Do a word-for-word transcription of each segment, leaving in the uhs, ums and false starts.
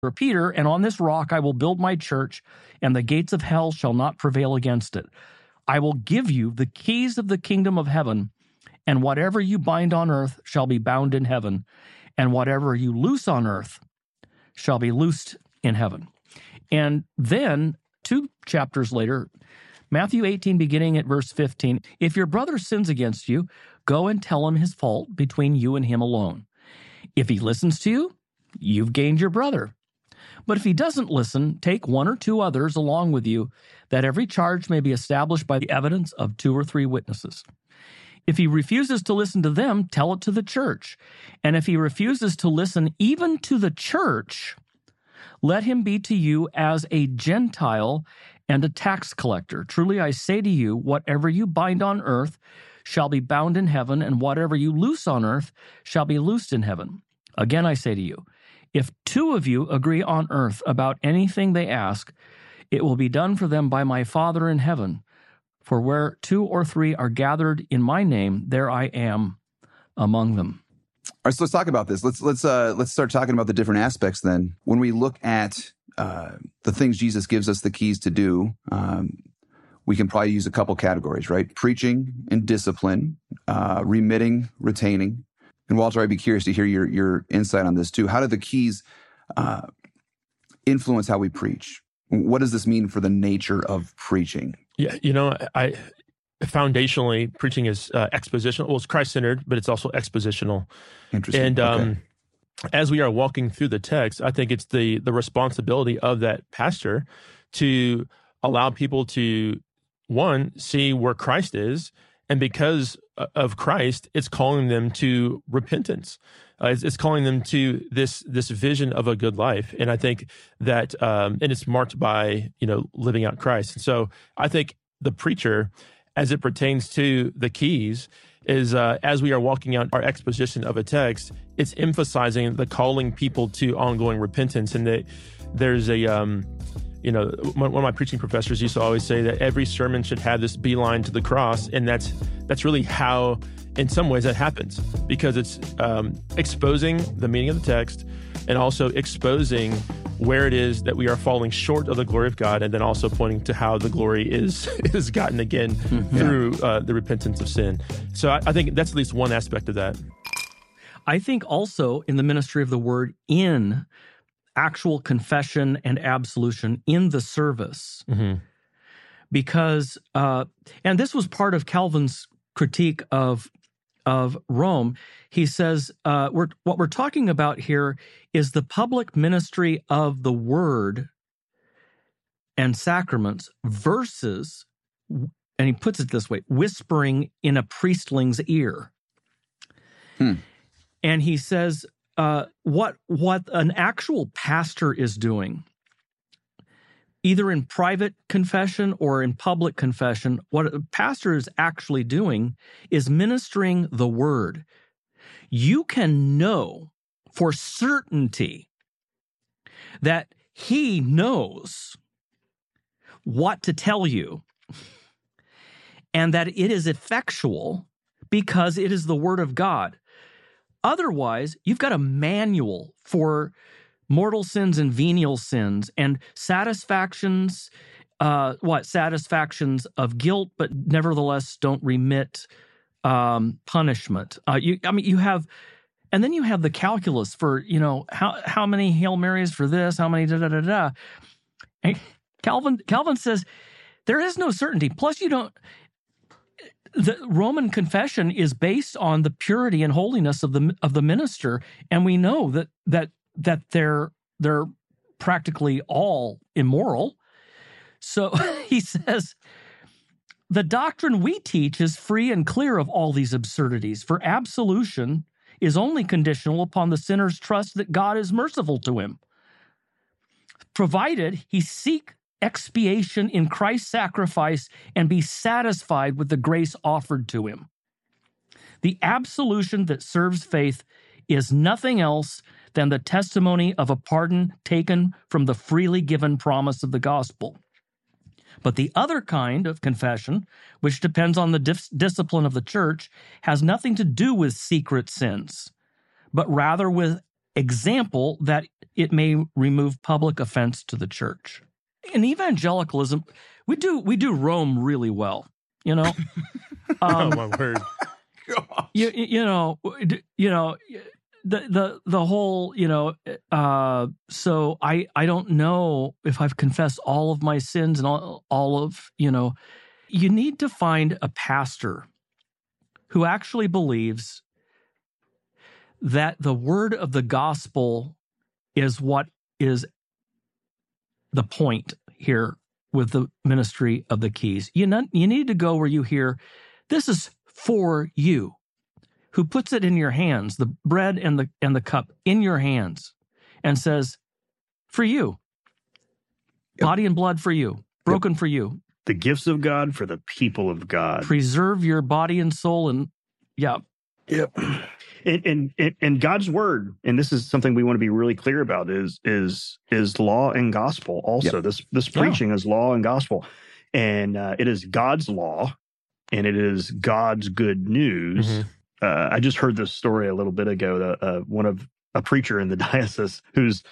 For Peter, and on this rock I will build my church, and the gates of hell shall not prevail against it. I will give you the keys of the kingdom of heaven, and whatever you bind on earth shall be bound in heaven, and whatever you loose on earth shall be loosed in heaven. And then, two chapters later, Matthew eighteen, beginning at verse fifteen, if your brother sins against you, go and tell him his fault between you and him alone. If he listens to you, you've gained your brother. But if he doesn't listen, take one or two others along with you, that every charge may be established by the evidence of two or three witnesses. If he refuses to listen to them, tell it to the church. And if he refuses to listen even to the church, let him be to you as a Gentile and a tax collector. Truly I say to you, whatever you bind on earth shall be bound in heaven, and whatever you loose on earth shall be loosed in heaven. Again I say to you, if two of you agree on earth about anything they ask, it will be done for them by my Father in heaven. For where two or three are gathered in my name, there I am among them. All right, so let's talk about this. Let's let's uh, let's start talking about the different aspects then. When we look at uh, the things Jesus gives us the keys to do, um, we can probably use a couple categories, right? Preaching and discipline, uh, remitting, retaining. And Walter, I'd be curious to hear your your insight on this too. How do the keys uh, influence how we preach? What does this mean for the nature of preaching? Yeah, you know, I foundationally, preaching is uh, expositional. Well, it's Christ-centered, but it's also expositional. Interesting. And um, okay. as we are walking through the text, I think it's the the responsibility of that pastor to allow people to, one, see where Christ is, and because of Christ, it's calling them to repentance. Uh, it's, it's calling them to this this vision of a good life, and I think that, um, and it's marked by you know living out Christ. And so I think the preacher, as it pertains to the keys, is uh, as we are walking out our exposition of a text, it's emphasizing the calling people to ongoing repentance, and that there's a. Um, You know, one of my preaching professors used to always say that every sermon should have this beeline to the cross, and that's that's really how, in some ways, that happens, because it's um, exposing the meaning of the text and also exposing where it is that we are falling short of the glory of God, and then also pointing to how the glory is is gotten again mm-hmm. through uh, the repentance of sin. So I, I think that's at least one aspect of that. I think also in the ministry of the word, in actual confession and absolution in the service. Mm-hmm. Because, uh, and this was part of Calvin's critique of of Rome. He says, uh, we're, what we're talking about here is the public ministry of the word and sacraments versus, and he puts it this way, whispering in a priestling's ear. Hmm. And he says, Uh, what what an actual pastor is doing, either in private confession or in public confession, what a pastor is actually doing is ministering the word. You can know for certainty that he knows what to tell you, and that it is effectual because it is the word of God. Otherwise, you've got a manual for mortal sins and venial sins and satisfactions, uh, what, satisfactions of guilt, but nevertheless don't remit um, punishment. Uh, you, I mean, you have, and then you have the calculus for, you know, how how many Hail Marys for this, how many da-da-da-da. And Calvin, Calvin says there is no certainty. Plus, you don't, the Roman confession is based on the purity and holiness of the of the minister, and we know that that that they're they're practically all immoral. So he says, the doctrine we teach is free and clear of all these absurdities, for absolution is only conditional upon the sinner's trust that God is merciful to him, provided he seek expiation in Christ's sacrifice and be satisfied with the grace offered to him. The absolution that serves faith is nothing else than the testimony of a pardon taken from the freely given promise of the gospel. But the other kind of confession, which depends on the dis- discipline of the church, has nothing to do with secret sins, but rather with example that it may remove public offense to the church. In evangelicalism, we do we do Rome really well, you know. Um, oh my word! you you know you know the the the whole you know. Uh, so I I don't know if I've confessed all of my sins and all all of you know. You need to find a pastor who actually believes that the word of the gospel is what is the point here with the ministry of the keys. You, not, you need to go where you hear, this is for you, who puts it in your hands, the bread and the and the cup in your hands, and says, for you, yep. Body and blood for you, broken yep. for you. The gifts of God for the people of God. Preserve your body and soul, and yeah. Yep. And, and and God's word, and this is something we want to be really clear about, is is is law and gospel. Also, yep. this this preaching yeah. is law and gospel, and uh, it is God's law, and it is God's good news. Mm-hmm. Uh, I just heard this story a little bit ago. That, uh, one of a preacher in the diocese who's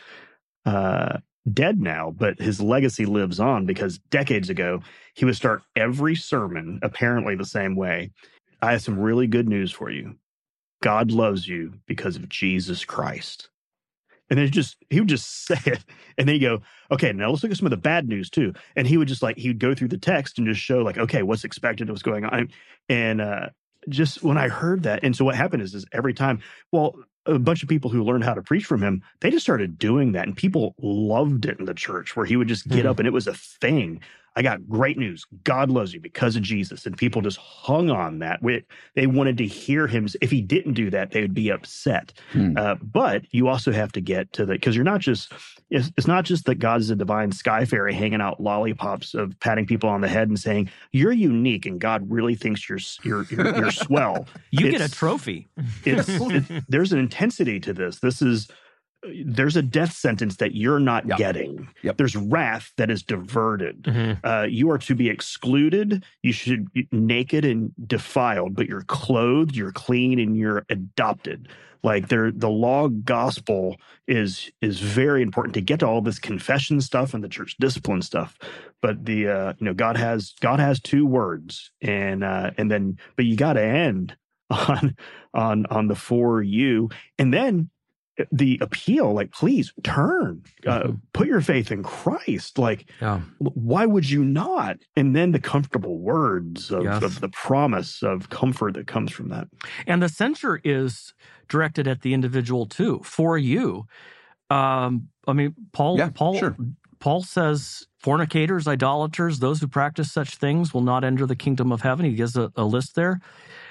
uh, dead now, but his legacy lives on because decades ago he would start every sermon apparently the same way. I have some really good news for you. God loves you because of Jesus Christ. And then just he would just say it, and then you go, okay, now let's look at some of the bad news too. And he would just like he would go through the text and just show like, okay, what's expected, what's going on. And uh, just when I heard that, and so what happened is, is every time, well, a bunch of people who learned how to preach from him, they just started doing that, and people loved it in the church where he would just get mm-hmm. up, and it was a thing. I got great news. God loves you because of Jesus. And people just hung on that. They wanted to hear him. If he didn't do that, they would be upset. Hmm. Uh, but you also have to get to the, because you're not just, it's, it's not just that God is a divine sky fairy hanging out lollipops of patting people on the head and saying, you're unique and God really thinks you're you're you're, you're swell. You it's, get a trophy. It's, it, there's an intensity to this. This is, there's a death sentence that you're not yep. getting. Yep. There's wrath that is diverted. Mm-hmm. Uh, you are to be excluded. You should be naked and defiled, but you're clothed, you're clean, and you're adopted. Like there, the law gospel is is very important to get to all this confession stuff and the church discipline stuff. But the uh, you know God has God has two words, and uh, and then but you got to end on on on the for you, and then the appeal, like, please turn, uh, mm-hmm. put your faith in Christ. Like, yeah. why would you not? And then the comfortable words of, yes. of the promise of comfort that comes from that. And the censure is directed at the individual too, for you. Um, I mean, Paul, yeah, Paul, sure. Paul says, fornicators, idolaters, those who practice such things will not enter the kingdom of heaven. He gives a, a list there.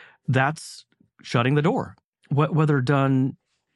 That's shutting the door. Wh- whether done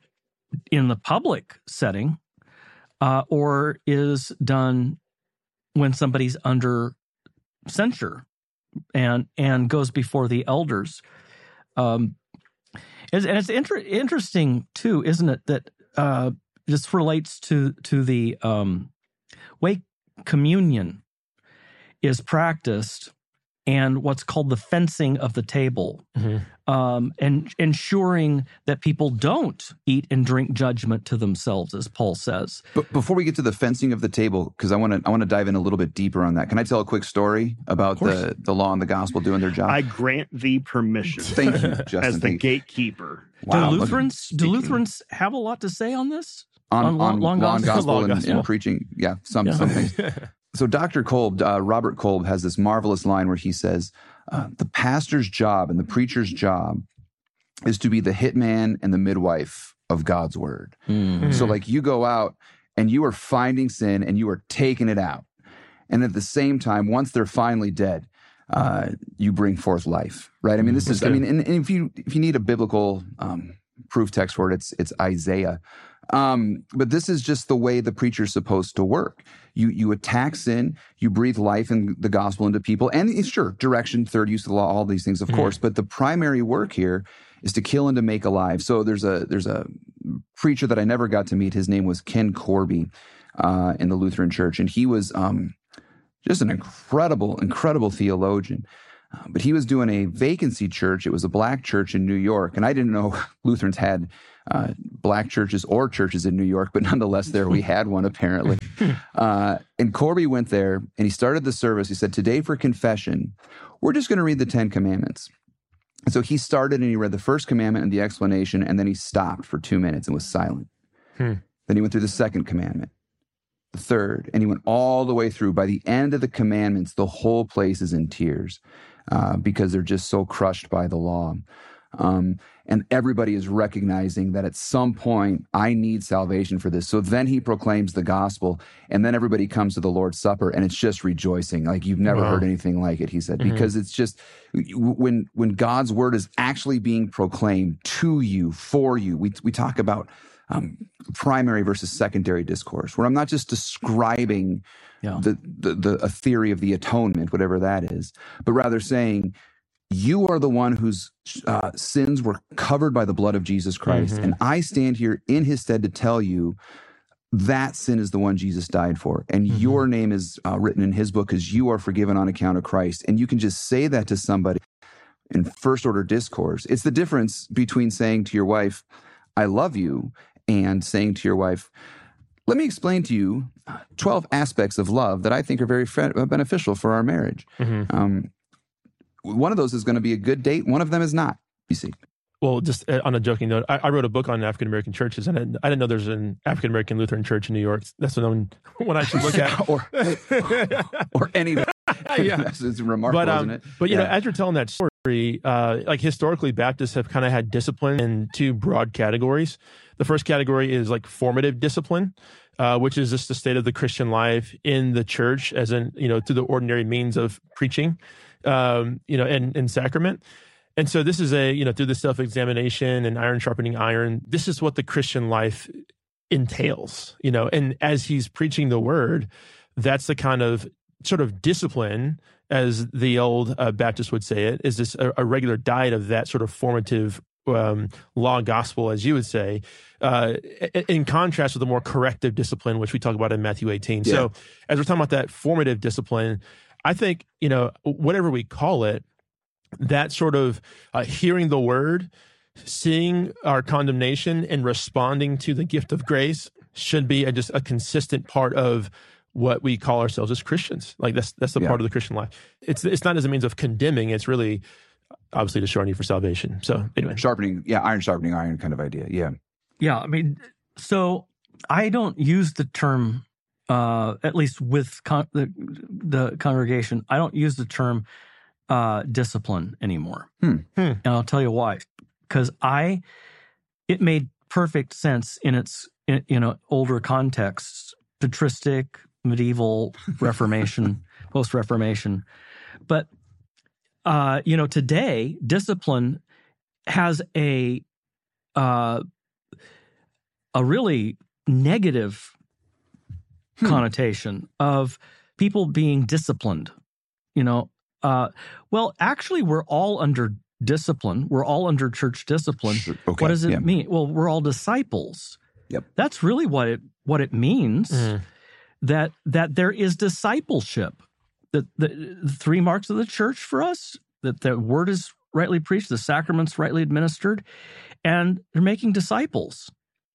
in the public setting, uh, or is done when somebody's under censure and and goes before the elders. Um, and it's inter- interesting too, isn't it, that uh, this relates to to the um, way communion is practiced and what's called the fencing of the table, mm-hmm. um, and ensuring that people don't eat and drink judgment to themselves, as Paul says. But before we get to the fencing of the table, because I want to I want to dive in a little bit deeper on that. Can I tell a quick story about the, the law and the gospel doing their job? I grant thee permission. Thank you, Justin. As the gatekeeper. Wow. Do Lutherans do Lutherans have a lot to say on this? On, on, on long, long gospel, long and, gospel. and preaching? Yeah, some, yeah. some things. So Doctor Kolb, uh, Robert Kolb, has this marvelous line where he says, uh, the pastor's job and the preacher's job is to be the hitman and the midwife of God's word. Mm. So like you go out and you are finding sin and you are taking it out. And at the same time, once they're finally dead, uh, you bring forth life, right? I mean, this That's is, good. I mean, and, and if you if you need a biblical um, proof text for it, it's it's Isaiah. Um, but this is just the way the preacher's supposed to work. You you attack sin, you breathe life and the gospel into people, and sure, direction, third use of the law, all these things, of mm-hmm. course. But the primary work here is to kill and to make alive. So there's a there's a preacher that I never got to meet. His name was Ken Corby uh, in the Lutheran Church, and he was um, just an incredible, incredible theologian. Uh, but he was doing a vacancy church. It was a black church in New York. And I didn't know Lutherans had uh, black churches or churches in New York, but nonetheless, there we had one apparently. Uh, and Corby went there and he started the service. He said, today for confession, we're just going to read the Ten Commandments. And so he started and he read the first commandment and the explanation, and then he stopped for two minutes and was silent. Hmm. Then he went through the second commandment, the third, and he went all the way through. By the end of the commandments, the whole place is in tears uh, because they're just so crushed by the law. Um, and everybody is recognizing that at some point, I need salvation for this. So then he proclaims the gospel, and then everybody comes to the Lord's Supper, and it's just rejoicing. Like you've never wow. heard anything like it, he said, mm-hmm. because it's just when when God's word is actually being proclaimed to you, for you. We we talk about um, primary versus secondary discourse, where I'm not just describing yeah. the, the the a theory of the atonement, whatever that is, but rather saying, you are the one whose uh, sins were covered by the blood of Jesus Christ. Mm-hmm. And I stand here in his stead to tell you that sin is the one Jesus died for. And mm-hmm. your name is uh, written in his book because you are forgiven on account of Christ. And you can just say that to somebody in first order discourse. It's the difference between saying to your wife, I love you, and saying to your wife, let me explain to you twelve aspects of love that I think are very fe- beneficial for our marriage. Mm-hmm. Um, One of those is going to be a good date. One of them is not, you see. Well, just on a joking note, I, I wrote a book on African-American churches, and I, I didn't know there's an African-American Lutheran church in New York. That's the one, one I should look at. or, or any. Yeah. It's remarkable, but, um, isn't it? But, you yeah. know, as you're telling that story, uh, like historically, Baptists have kind of had discipline in two broad categories. The first category is like formative discipline, uh, which is just the state of the Christian life in the church, as in, you know, through the ordinary means of preaching. Um, you know, and, and sacrament. And so this is a, you know, through the self-examination and iron sharpening iron, this is what the Christian life entails, you know, and as he's preaching the word, that's the kind of sort of discipline, as the old uh, Baptist would say it, is this a, a regular diet of that sort of formative um, law and gospel, as you would say, uh, in contrast with the more corrective discipline, which we talk about in Matthew eighteen. Yeah. So as we're talking about that formative discipline, I think, you know, whatever we call it, that sort of uh, hearing the word, seeing our condemnation, and responding to the gift of grace should be a, just a consistent part of what we call ourselves as Christians. Like that's that's the yeah. part of the Christian life. It's it's not as a means of condemning. It's really obviously to show our need for salvation. So anyway, sharpening, yeah, iron sharpening iron kind of idea. Yeah, yeah. I mean, so I don't use the term. Uh, at least with con- the, the congregation, I don't use the term uh, discipline anymore. Hmm. Hmm. And I'll tell you why. Because I, it made perfect sense in its, in, you know, older contexts, patristic, medieval, Reformation, post-Reformation. But, uh, you know, today, discipline has a, uh, a really negative Hmm. connotation of people being disciplined, you know, uh, well, actually, we're all under discipline. We're all under church discipline. Sure. Okay. What does it yeah. mean? Well, we're all disciples. Yep. That's really what it what it means. Mm. That that there is discipleship. That the, the three marks of the church for us: that the word is rightly preached, the sacraments rightly administered, and they're making disciples.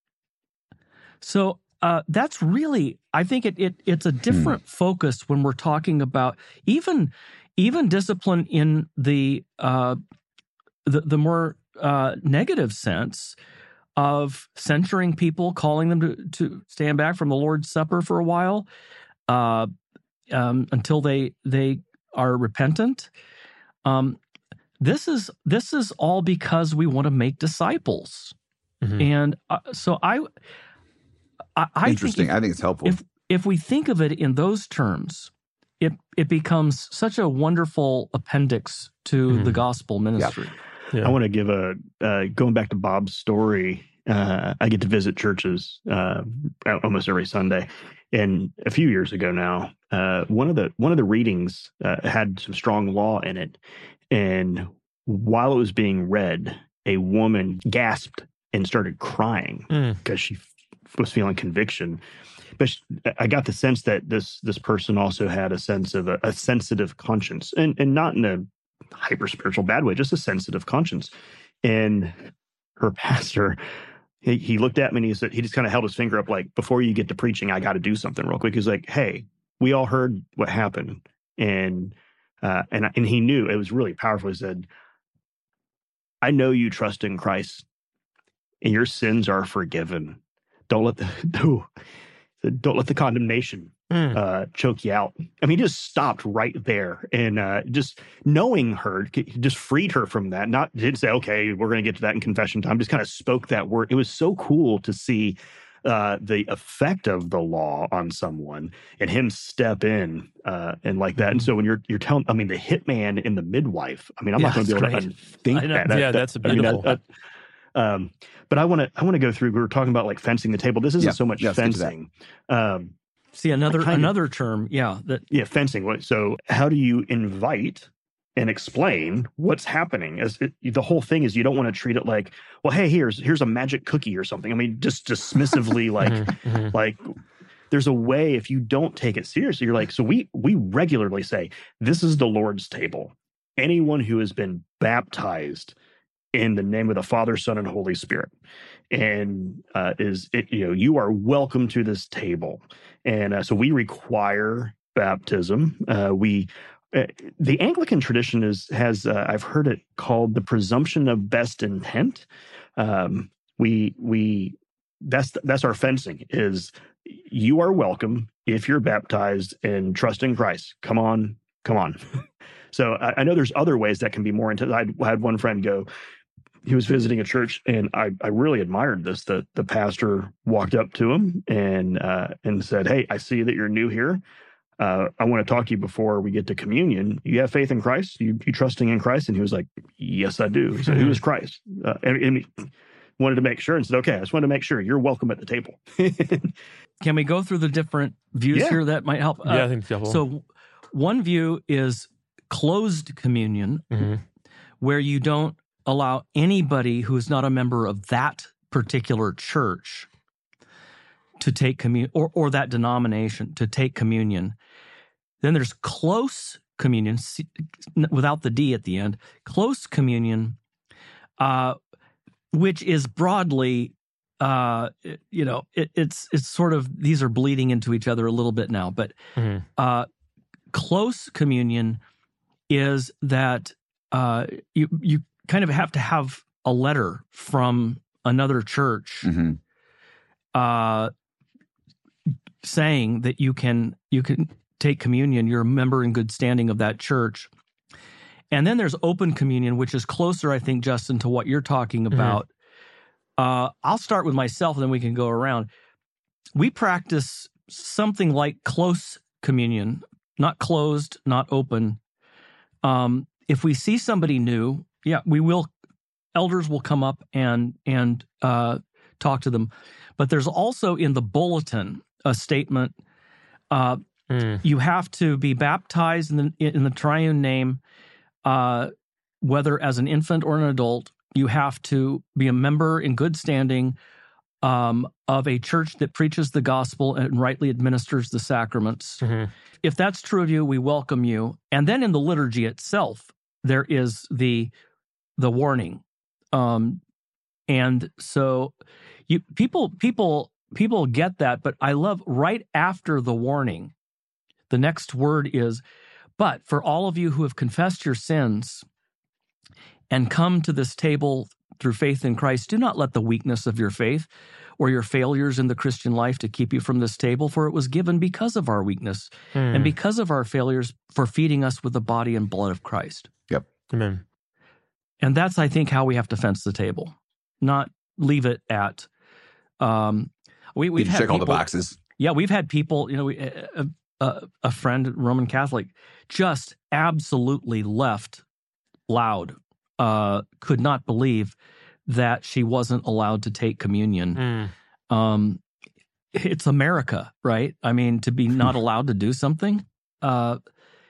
So. Uh, that's really, I think it, it it's a different hmm. focus when we're talking about even even discipline in the uh, the, the more uh, negative sense of censuring people, calling them to, to stand back from the Lord's Supper for a while uh, um, until they they are repentant. Um, this is this is all because we want to make disciples, mm-hmm. and uh, so I. I Interesting. Think if, I think it's helpful. If if we think of it in those terms, it it becomes such a wonderful appendix to mm-hmm. the gospel ministry. Yeah. Yeah. I want to give a uh, going back to Bob's story. Uh, I get to visit churches uh, almost every Sunday, and a few years ago now, uh, one of the one of the readings uh, had some strong law in it, and while it was being read, a woman gasped and started crying mm. because she was feeling conviction. But I got the sense that this this person also had a sense of a, a sensitive conscience, and and not in a hyper spiritual bad way, just a sensitive conscience. And her pastor, he, he looked at me and he said, he just kind of held his finger up like, before you get to preaching, I got to do something real quick. He's like, hey, we all heard what happened. And, uh, and, and he knew it was really powerful. He said, I know you trust in Christ and your sins are forgiven. Don't let the, don't let the condemnation Mm. Uh, choke you out. I mean, he just stopped right there, and uh, just knowing her, just freed her from that. Not didn't say, "Okay, we're going to get to that in confession time." Just kind of spoke that word. It was so cool to see uh, the effect of the law on someone, and him step in uh, and like that. And so when you're you're telling, I mean, the hitman and the midwife. I mean, I'm yeah, not going to be able great. to think that. that. Yeah, that, that's a beautiful. I mean, that, uh, um, but I want to I want to go through. We were talking about like fencing the table. This isn't yeah, so much yeah, fencing. Um, See, another kind of- another term, yeah. That Yeah, fencing. What- So how do you invite and explain what's happening? As it, the whole thing is, you don't want to treat it like, well, hey, here's here's a magic cookie or something. I mean, just dismissively, like Mhm. like there's a way, if you don't take it seriously, you're like, so we we regularly say, this is the Lord's table. Anyone who has been baptized in the name of the Father, Son, and Holy Spirit, and uh, is it, you know, you are welcome to this table. And uh, so we require baptism. Uh, we uh, the Anglican tradition is has uh, I've heard it called the presumption of best intent. Um, we we that's that's our fencing is you are welcome if you're baptized and trust in Christ. Come on, come on. So I, I know there's other ways that can be more intense. I had one friend go. He was visiting a church, and I, I really admired this. The the pastor walked up to him and uh, and said, "Hey, I see that you're new here. Uh, I want to talk to you before we get to communion. You have faith in Christ? You you trusting in Christ?" And he was like, "Yes, I do." He said, "Who is Christ?" Uh, and, and he wanted to make sure, and said, "Okay, I just wanted to make sure you're welcome at the table." Can we go through the different views Yeah. here that might help? Yeah, I think so. So one view is closed communion, Mm-hmm. where you don't allow anybody who is not a member of that particular church to take communion, or, or that denomination to take communion. Then there's close communion, without the D at the end, close communion, uh, which is broadly, uh, you know, it, it's it's sort of, these are bleeding into each other a little bit now, but Mm-hmm. uh, close communion is that uh, you you kind of have to have a letter from another church Mm-hmm. uh, saying that you can you can take communion. You're a member in good standing of that church. And then there's open communion, which is closer, I think, Justin, to what you're talking about. Mm-hmm. Uh, I'll start with myself, and then we can go around. We practice something like close communion, not closed, not open. Um, if we see somebody new, yeah, we will. Elders will come up and and uh, talk to them. But there's also in the bulletin a statement. Uh, Mm. You have to be baptized in the in the triune name, uh, whether as an infant or an adult. You have to be a member in good standing um, of a church that preaches the gospel and rightly administers the sacraments. Mm-hmm. If that's true of you, we welcome you. And then in the liturgy itself, there is the the warning, um, and so you people people people get that. But I love right after the warning, the next word is, "But for all of you who have confessed your sins and come to this table through faith in Christ, do not let the weakness of your faith or your failures in the Christian life to keep you from this table, for it was given because of our weakness Mm. and because of our failures for feeding us with the body and blood of Christ." Yep. Amen. And that's, I think, how we have to fence the table, not leave it at. Um, we we've You had check all the people- boxes. Yeah, we've had people. You know, we, a, a, a friend, Roman Catholic, just absolutely left loud. Uh, could not believe that she wasn't allowed to take communion. Mm. Um, it's America, right? I mean, to be not allowed to do something. Uh,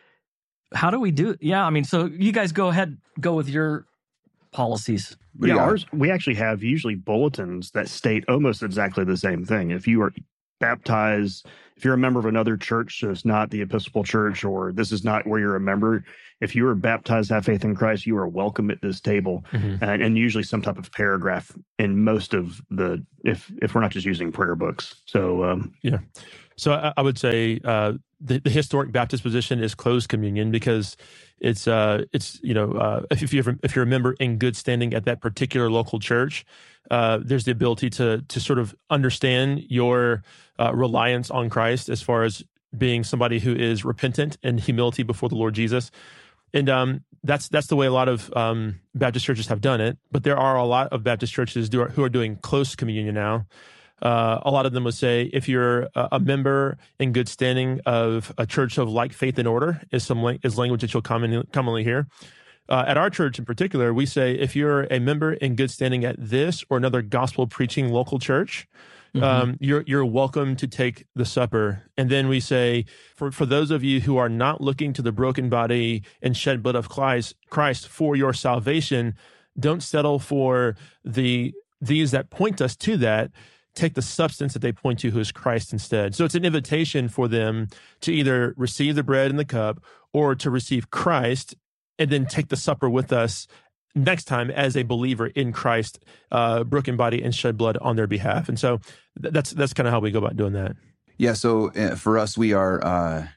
how do we do it? Yeah, I mean, so you guys go ahead, go with your policies. What do Yeah, you got? ours, we actually have usually bulletins that state almost exactly the same thing. If you are baptized, if you're a member of another church, so it's not the Episcopal Church, or this is not where you're a member, if you are baptized, have faith in Christ, you are welcome at this table. Mm-hmm. and, and usually some type of paragraph in most of the, if if we're not just using prayer books. So um, yeah. So I, I would say uh, the, the historic Baptist position is closed communion, because it's uh, it's you know uh, if you're if you're a member in good standing at that particular local church, uh, there's the ability to to sort of understand your uh, reliance on Christ as far as being somebody who is repentant and humility before the Lord Jesus. And um, that's that's the way a lot of um, Baptist churches have done it. But there are a lot of Baptist churches do, who are doing close communion now. Uh, a lot of them would say if you're a, a member in good standing of a church of like faith and order, is some is language that you'll commonly, commonly hear. Uh, at our church in particular, we say if you're a member in good standing at this or another gospel preaching local church, mm-hmm. um, you're you're welcome to take the supper. And then we say for for those of you who are not looking to the broken body and shed blood of Christ, Christ for your salvation, don't settle for the these that point us to that. Take the substance that they point to, who is Christ instead. So it's an invitation for them to either receive the bread and the cup or to receive Christ and then take the supper with us next time as a believer in Christ, uh, broken body and shed blood on their behalf. And so th- that's that's kind of how we go about doing that. Yeah, so uh, for us, we are, uh,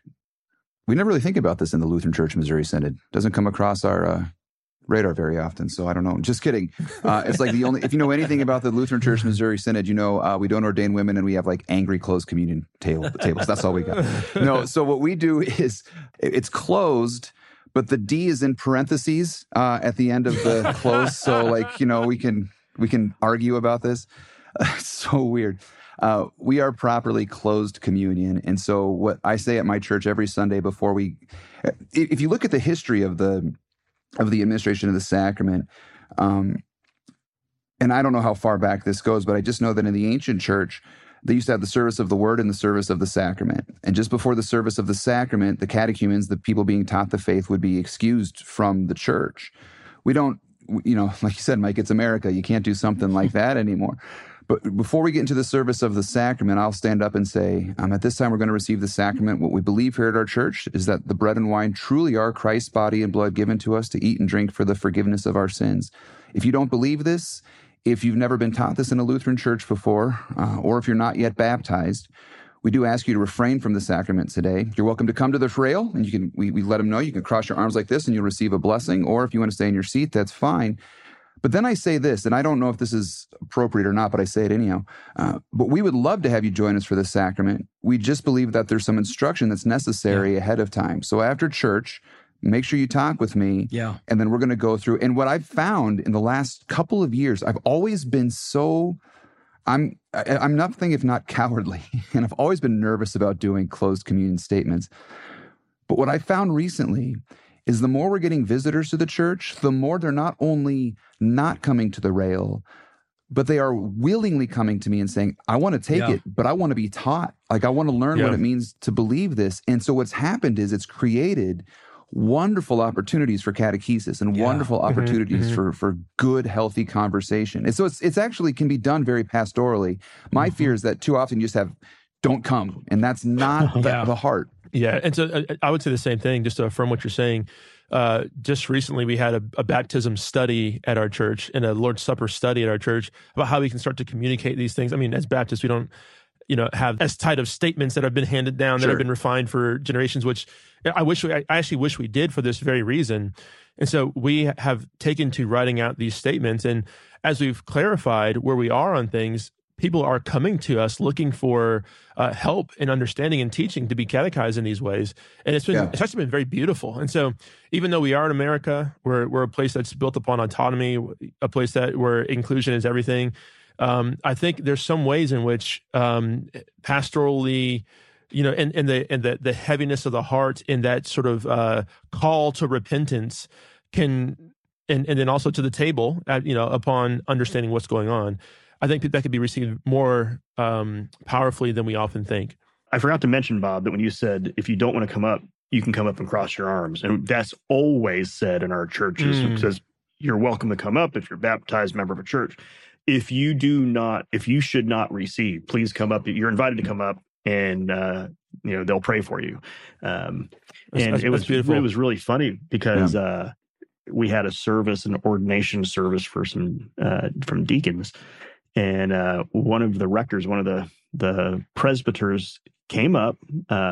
we never really think about this in the Lutheran Church Missouri Synod. Doesn't come across our uh, radar very often, so I don't know. Just kidding. Uh, it's like the only, if you know anything about the Lutheran Church Missouri Synod, you know uh, we don't ordain women and we have like angry closed communion table, tables. That's all we got. No, so what we do is it's closed, but the D is in parentheses uh, at the end of the close. So like, you know, we can we can argue about this. Uh, it's so weird. Uh, we are properly closed communion. And so what I say at my church every Sunday before we, if you look at the history of the of the administration of the sacrament. Um, and I don't know how far back this goes, but I just know that in the ancient church, they used to have the service of the word and the service of the sacrament. And just before the service of the sacrament, the catechumens, the people being taught the faith, would be excused from the church. We don't, you know, like you said, Mike, it's America. You can't do something like that anymore. But before we get into the service of the sacrament, I'll stand up and say, um, at this time, we're going to receive the sacrament. What we believe here at our church is that the bread and wine truly are Christ's body and blood given to us to eat and drink for the forgiveness of our sins. If you don't believe this, if you've never been taught this in a Lutheran church before, uh, or if you're not yet baptized, we do ask you to refrain from the sacrament today. You're welcome to come to the frail, and you can. We, we let them know you can cross your arms like this and you'll receive a blessing, or if you want to stay in your seat, that's fine. But then I say this, and I don't know if this is appropriate or not, but I say it anyhow. Uh, but we would love to have you join us for the sacrament. We just believe that there's some instruction that's necessary yeah. ahead of time. So after church, make sure you talk with me. Yeah. And then we're going to go through. And what I've found in the last couple of years, I've always been so, I'm, I'm nothing if not cowardly. And I've always been nervous about doing closed communion statements. But what I found recently is the more we're getting visitors to the church, the more they're not only not coming to the rail, but they are willingly coming to me and saying, I want to take yeah. it, but I want to be taught. Like, I want to learn yeah. what it means to believe this. And so what's happened is it's created wonderful opportunities for catechesis and yeah. wonderful opportunities mm-hmm. for, for good, healthy conversation. And so it's it's actually can be done very pastorally. My mm-hmm. fear is that too often you just have, don't come. And that's not yeah. the, the heart. Yeah, and so uh, I would say the same thing, just to affirm what you're saying. Uh, just recently, we had a, a baptism study at our church and a Lord's Supper study at our church about how we can start to communicate these things. I mean, as Baptists, we don't, you know, have as tight of statements that have been handed down, sure. that have been refined for generations, which I wish we, I actually wish we did for this very reason. And so we have taken to writing out these statements. And as we've clarified where we are on things, people are coming to us looking for uh, help in understanding and teaching to be catechized in these ways. And it's been, yeah. it's actually been very beautiful. And so even though we are in America, we're, we're a place that's built upon autonomy, a place that where inclusion is everything. Um, I think there's some ways in which um, pastorally, you know, and, and the, and the, the heaviness of the heart in that sort of uh, call to repentance can, and, and then also to the table, at, you know, upon understanding what's going on. I think that could be received more um, powerfully than we often think. I forgot to mention, Bob, that when you said, if you don't want to come up, you can come up and cross your arms. And that's always said in our churches. Mm. It says, you're welcome to come up if you're a baptized member of a church. if you do not, if you should not receive, please come up. You're invited to come up, and uh, you know they'll pray for you. Um, That's- and that's- it was that's beautiful. it was really funny because uh, we had a service, an ordination service for some uh, from deacons, and uh, one of the rectors, one of the the presbyters, came up. Uh,